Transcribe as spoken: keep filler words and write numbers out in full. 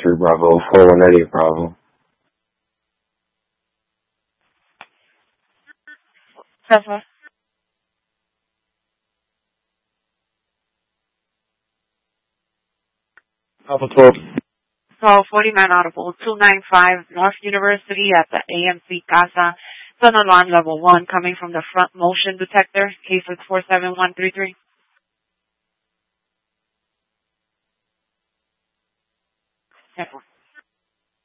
three Bravo, four one eight Bravo. Tesla. Alpha twelve. Call forty-nine Audible, two nine five North University at the A M C Casa. It's an alarm level one coming from the front motion detector, K six four seven one three three.